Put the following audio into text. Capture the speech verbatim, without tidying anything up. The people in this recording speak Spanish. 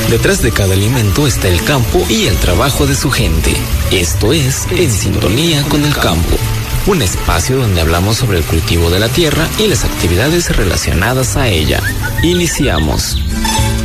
Detrás de cada alimento está el campo y el trabajo de su gente. Esto es En Sintonía con el Campo, un espacio donde hablamos sobre el cultivo de la tierra y las actividades relacionadas a ella. Iniciamos.